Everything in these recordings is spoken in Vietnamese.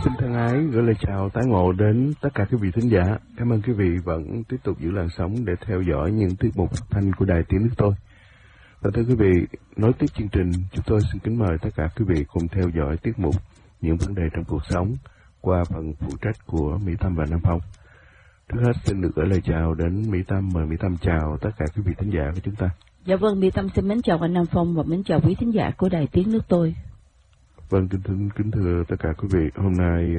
Xin thân ái gửi lời chào tái ngộ đến tất cả quý vị thính giả. Cảm ơn quý vị vẫn tiếp tục giữ làn sóng để theo dõi những tiết mục phát thanh của Đài Tiếng Nước Tôi. Và thưa quý vị, nối tiếp chương trình, chúng tôi xin kính mời tất cả quý vị cùng theo dõi tiết mục Những vấn đề trong cuộc sống qua phần phụ trách của Mỹ Tâm và Nam Phong. Trước hết xin được gửi lời chào đến Mỹ Tâm. Mời Mỹ Tâm chào tất cả quý vị thính giả của chúng ta. Dạ vâng, Mỹ Tâm xin mến chào anh Nam Phong và mến chào quý thính giả của Đài Tiếng Nước Tôi. Vâng, kính thưa tất cả quý vị, hôm nay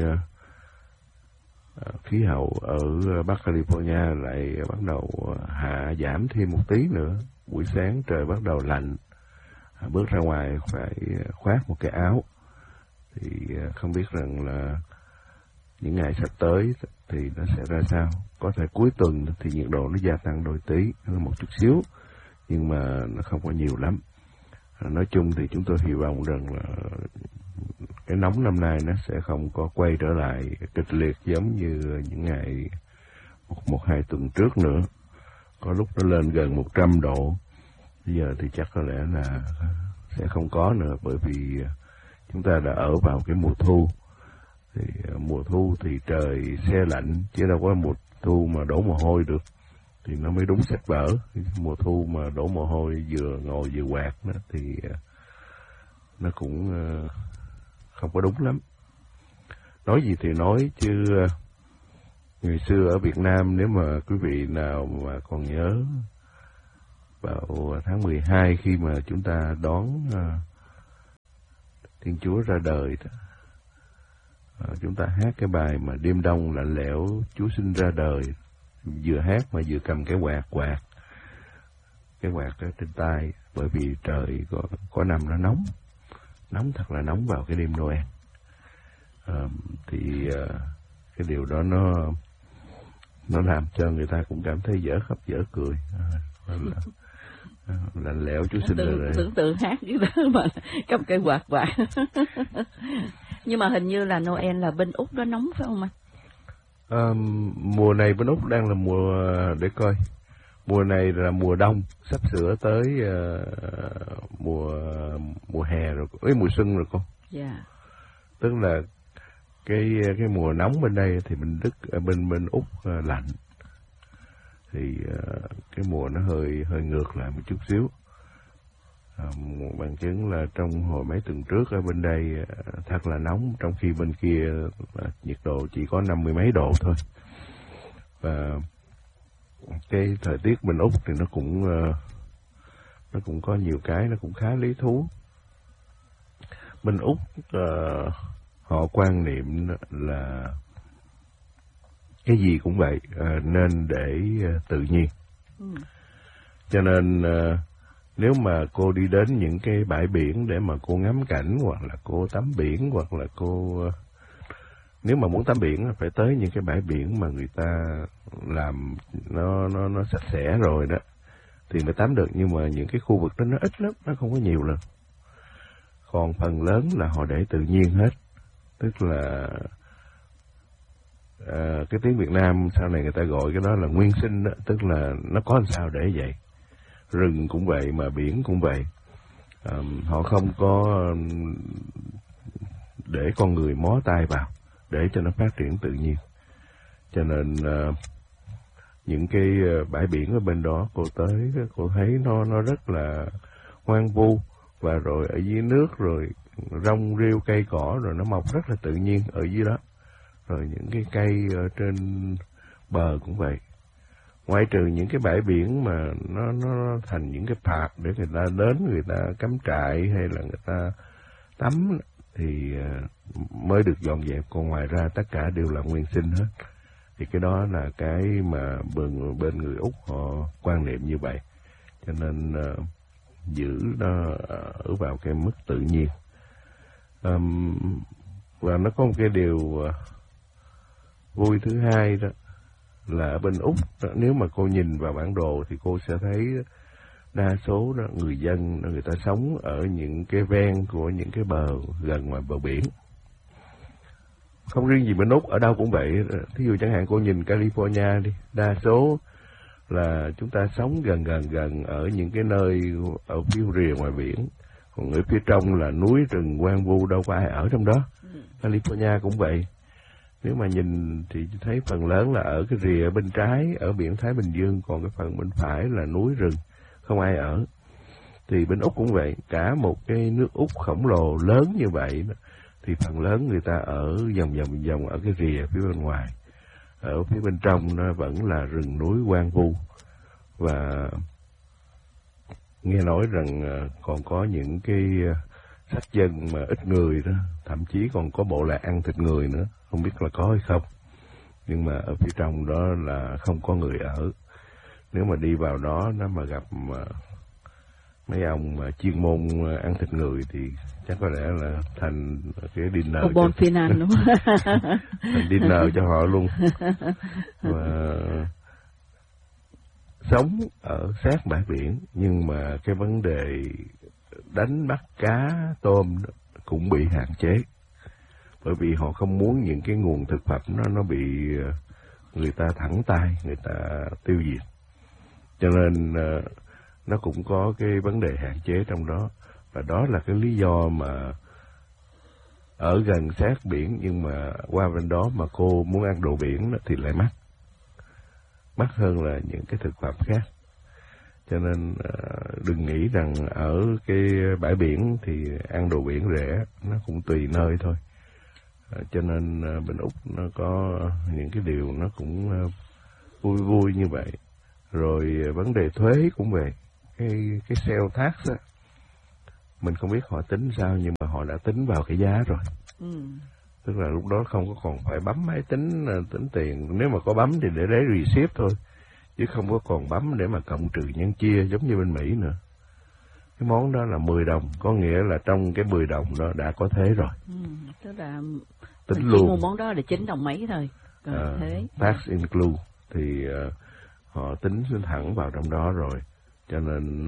khí hậu ở Bắc California lại bắt đầu hạ giảm thêm một tí nữa. Buổi sáng trời bắt đầu lạnh, bước ra ngoài phải khoác một cái áo. Thì không biết rằng là những ngày sắp tới thì nó sẽ ra sao. Có thể cuối tuần thì nhiệt độ nó gia tăng đôi tí, một chút xíu, nhưng mà nó không có nhiều lắm. Nói chung thì chúng tôi hy vọng rằng là cái nóng năm nay nó sẽ không có quay trở lại kịch liệt giống như những ngày một hai tuần trước nữa. Có lúc nó lên gần 100 độ. Bây giờ thì chắc có lẽ là sẽ không có nữa, bởi vì chúng ta đã ở vào cái mùa thu. Thì mùa thu thì trời se lạnh, chứ đâu có mùa thu mà đổ mồ hôi được. Thì nó mới đúng sách vở. Mùa thu mà đổ mồ hôi vừa ngồi vừa quạt đó, thì nó cũng không có đúng lắm. Nói gì thì nói, chứ ngày xưa ở Việt Nam, nếu mà quý vị nào mà còn nhớ, vào tháng 12 khi mà chúng ta đón Thiên Chúa ra đời, chúng ta hát cái bài mà đêm đông lạnh lẽo Chúa sinh ra đời, vừa hát mà vừa cầm cái quạt trên tay, bởi vì trời có năm nó nóng thật là nóng vào cái đêm Noel. Thì cái điều đó nó làm cho người ta cũng cảm thấy dở khóc dở cười. Lạnh lẽo Chúa sinh ra đời. Tưởng tượng hát như đó mà cầm cái quạt. Nhưng mà hình như là Noel là bên Úc nó nóng phải không anh? Mùa này bên Úc đang là mùa, để coi, mùa này là mùa đông, sắp sửa tới mùa hè rồi, mùa xuân rồi cô. Dạ. Tức là cái mùa nóng bên đây thì bên Úc lạnh, thì cái mùa nó hơi ngược lại một chút xíu. Bằng chứng là trong hồi mấy tuần trước ở bên đây thật là nóng, trong khi bên kia nhiệt độ chỉ có 50 mấy độ thôi. Và cái thời tiết bên Úc thì nó cũng có nhiều cái nó cũng khá lý thú. Bên Úc họ quan niệm là cái gì cũng vậy, nên để tự nhiên. Cho nên nếu mà cô đi đến những cái bãi biển để mà cô ngắm cảnh, hoặc là cô tắm biển, hoặc là nếu mà muốn tắm biển phải tới những cái bãi biển mà người ta làm nó sạch sẽ rồi đó thì mới tắm được. Nhưng mà những cái khu vực đó nó ít lắm, nó không có nhiều lần. Còn phần lớn là họ để tự nhiên hết. Tức là cái tiếng Việt Nam sau này người ta gọi cái đó là nguyên sinh đó. Tức là nó có làm sao để vậy. Rừng cũng vậy mà biển cũng vậy. Họ không có để con người mó tay vào để cho nó phát triển tự nhiên. Cho nên những cái bãi biển ở bên đó cô thấy nó rất là hoang vu, và rồi ở dưới nước rồi rong rêu cây cỏ rồi nó mọc rất là tự nhiên ở dưới đó. Rồi những cái cây ở trên bờ cũng vậy. Ngoại trừ những cái bãi biển mà nó thành những cái park để người ta đến, người ta cắm trại hay là người ta tắm thì mới được dọn dẹp. Còn ngoài ra tất cả đều là nguyên sinh hết. Thì cái đó là cái mà bên người Úc họ quan niệm như vậy. Cho nên giữ nó ở vào cái mức tự nhiên. Và nó có một cái điều vui thứ hai đó là ở bên Úc, nếu mà cô nhìn vào bản đồ thì cô sẽ thấy đa số đó, người dân người ta sống ở những cái ven của những cái bờ gần ngoài bờ biển. Không riêng gì bên Úc, ở đâu cũng vậy. Thí dụ chẳng hạn cô nhìn California đi, đa số là chúng ta sống gần ở những cái nơi ở phía rìa ngoài biển. Còn ở phía trong là núi rừng hoang vu, đâu có ai ở trong đó. California cũng vậy. Nếu mà nhìn thì thấy phần lớn là ở cái rìa bên trái ở biển Thái Bình Dương, còn cái phần bên phải là núi rừng, không ai ở. Thì bên Úc cũng vậy, cả một cái nước Úc khổng lồ lớn như vậy thì phần lớn người ta ở vòng ở cái rìa phía bên ngoài. Ở phía bên trong nó vẫn là rừng núi hoang vu. Và nghe nói rằng còn có những cái sắc dân mà ít người đó, thậm chí còn có bộ lạc ăn thịt người nữa, không biết là có hay không. Nhưng mà ở phía trong đó là không có người ở. Nếu mà đi vào đó nó mà gặp mấy ông mà chuyên môn ăn thịt người thì chắc có lẽ là thành cái dinner bon finan đúng không? Thành dinner cho họ luôn. Và sống ở sát bãi biển, nhưng mà cái vấn đề đánh bắt cá tôm cũng bị hạn chế, bởi vì họ không muốn những cái nguồn thực phẩm nó bị người ta thẳng tay, người ta tiêu diệt, cho nên nó cũng có cái vấn đề hạn chế trong đó. Và đó là cái lý do mà ở gần sát biển nhưng mà qua bên đó mà cô muốn ăn đồ biển thì lại mắc hơn là những cái thực phẩm khác. Cho nên đừng nghĩ rằng ở cái bãi biển thì ăn đồ biển rẻ, nó cũng tùy nơi thôi. Cho nên bên Úc nó có những cái điều nó cũng vui như vậy. Rồi vấn đề thuế cũng vậy. Cái sale tax á, mình không biết họ tính sao, nhưng mà họ đã tính vào cái giá rồi. Tức là lúc đó không có còn phải bấm máy tính tiền. Nếu mà có bấm thì để lấy receipt thôi, chứ không có còn bấm để mà cộng trừ nhân chia giống như bên Mỹ nữa. Cái món đó là 10 đồng, có nghĩa là trong cái 10 đồng đó đã có thế rồi. Tức là tính mình luôn. chỉ mua món đó là 9 đồng mấy thôi. Thế. Tax include thì họ tính thẳng vào trong đó rồi. Cho nên